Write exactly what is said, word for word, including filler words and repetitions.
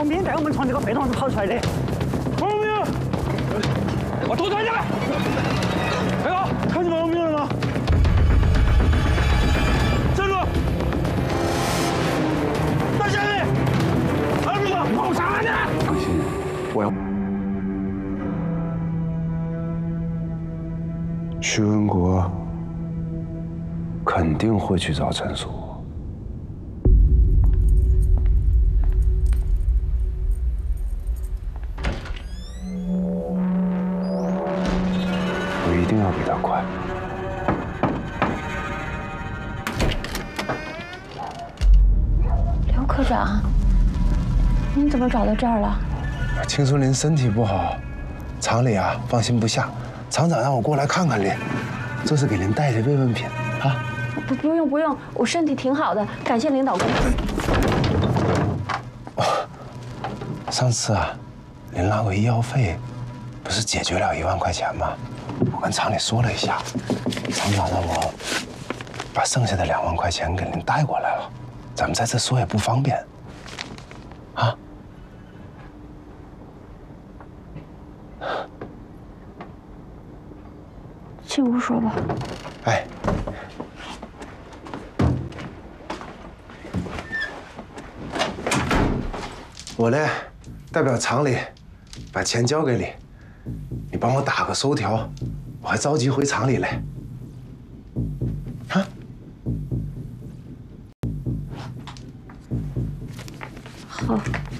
明在我们从这个废洞子跑出来的。王明，我拖出来了。大哥，看见王明了吗？站住！拿下来！二路子，跑上来的！ 放心，我要。徐文国肯定会去找陈叔。 一定要比他快。 刘科长，您怎么找到这儿了？ 听说您身体不好，厂里啊放心不下，厂长让我过来看看您，这是给您带的慰问品啊。 不，不用不用，我身体挺好的，感谢领导关心。 哦，上次啊，您拿过医药费，不是解决了一万块钱吗？ 我跟厂里说了一下，厂长让我把剩下的两万块钱给您带过来了，咱们在这说也不方便，啊？ 进屋说吧。 哎，我呢，代表厂里把钱交给你。 你帮我打个收条，我还着急回厂里来。啊！ 好。